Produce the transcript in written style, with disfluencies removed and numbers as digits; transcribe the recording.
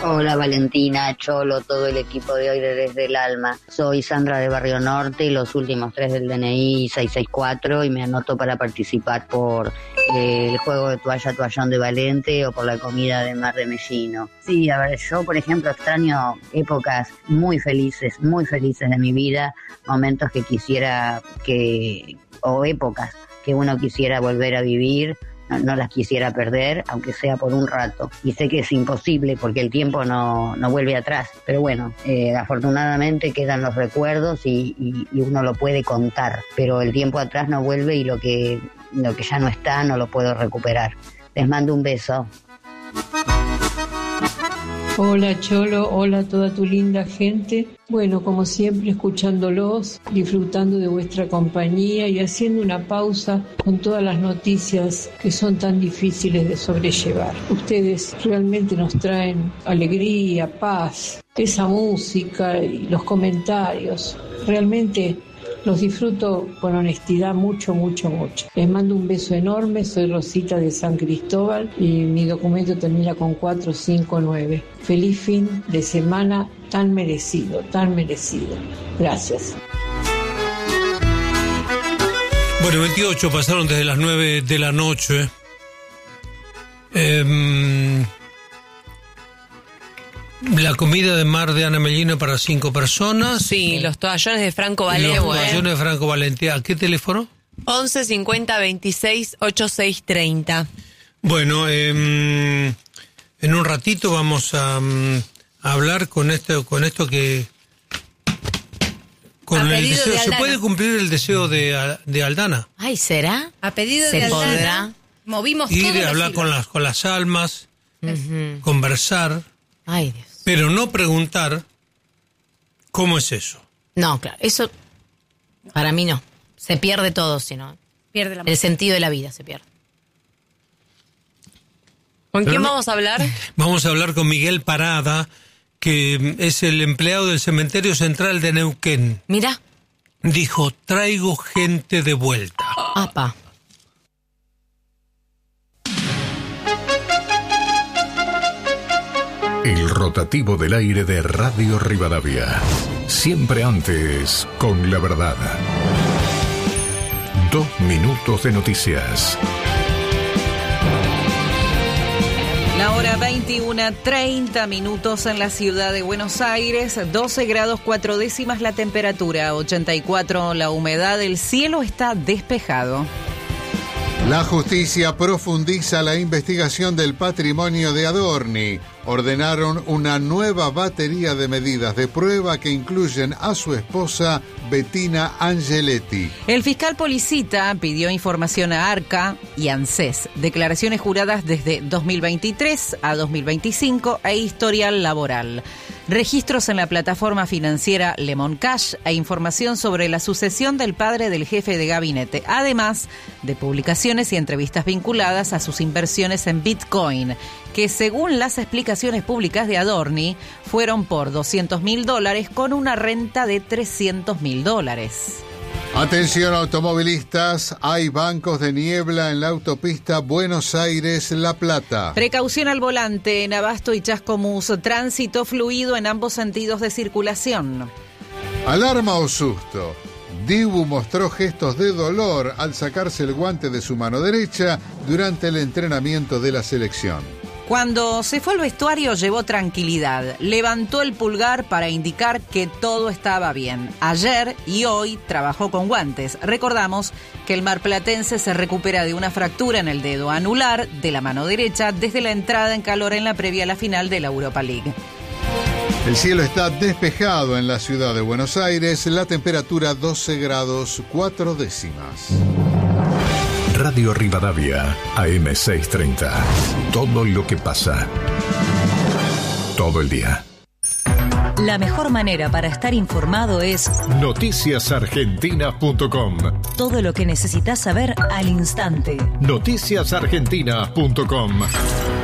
Hola Valentina, Cholo, todo el equipo de hoy de Desde el Alma. Soy Sandra de Barrio Norte y los últimos 3 del DNI 664 y me anoto para participar por el juego de toalla toallón de Valente o por la comida de Mar de Mellino. Sí, a ver, yo por ejemplo extraño épocas muy felices de mi vida, momentos que quisiera o épocas que uno quisiera volver a vivir. No las quisiera perder, aunque sea por un rato. Y sé que es imposible porque el tiempo no vuelve atrás. Pero bueno, afortunadamente quedan los recuerdos y uno lo puede contar. Pero el tiempo atrás no vuelve y lo que ya no está no lo puedo recuperar. Les mando un beso. Hola Cholo, hola toda tu linda gente. Bueno, como siempre escuchándolos, disfrutando de vuestra compañía y haciendo una pausa con todas las noticias que son tan difíciles de sobrellevar. Ustedes realmente nos traen alegría, paz, esa música y los comentarios. Realmente los disfruto con honestidad mucho. Les mando un beso enorme, soy Rosita de San Cristóbal y mi documento termina con 459. Feliz fin de semana tan merecido. Gracias. Bueno, 28 pasaron desde las 9 de la noche. La comida de Mar de Ana Mellino para 5 personas. Sí, los toallones de Franco Valente. Los toallones de Franco Valente. ¿A qué teléfono? 11 50 26 86 30. Bueno, en un ratito vamos a hablar con esto que... Con el deseo. ¿Se puede cumplir el deseo de Aldana? Ay, ¿será? A pedido ¿Se de Aldana, podrá? Movimos Ir todo a hablar con las almas, conversar. Ay, Dios. Pero no preguntar cómo es eso. No, claro, eso para mí no. Se pierde todo, sino pierde la el sentido de la vida se pierde. ¿Con quién vamos a hablar? Vamos a hablar con Miguel Parada, que es el empleado del Cementerio Central de Neuquén. Mira. Dijo, traigo gente de vuelta. Apa. El rotativo del aire de Radio Rivadavia. Siempre antes, con la verdad. 2 minutos de noticias. La hora 21:30 minutos en la ciudad de Buenos Aires, 12 grados 4 décimas la temperatura, 84 la humedad, el cielo está despejado. La justicia profundiza la investigación del patrimonio de Adorni. Ordenaron una nueva batería de medidas de prueba que incluyen a su esposa Bettina Angeletti. El fiscal Policita pidió información a ARCA y ANSES, declaraciones juradas desde 2023 a 2025 e historial laboral. Registros en la plataforma financiera Lemon Cash e información sobre la sucesión del padre del jefe de gabinete, además de publicaciones y entrevistas vinculadas a sus inversiones en Bitcoin, que según las explicaciones públicas de Adorni, fueron por $200.000 con una renta de $300.000. Atención automovilistas, hay bancos de niebla en la autopista Buenos Aires-La Plata. Precaución al volante en Abasto y Chascomús, tránsito fluido en ambos sentidos de circulación. Alarma o susto. Dibu mostró gestos de dolor al sacarse el guante de su mano derecha durante el entrenamiento de la selección. Cuando se fue al vestuario llevó tranquilidad, levantó el pulgar para indicar que todo estaba bien. Ayer y hoy trabajó con guantes. Recordamos que el marplatense se recupera de una fractura en el dedo anular de la mano derecha desde la entrada en calor en la previa a la final de la Europa League. El cielo está despejado en la ciudad de Buenos Aires, la temperatura 12 grados 4 décimas. Radio Rivadavia, AM 630. Todo lo que pasa. Todo el día. La mejor manera para estar informado es noticiasargentinas.com. Todo lo que necesitas saber al instante. Noticiasargentinas.com.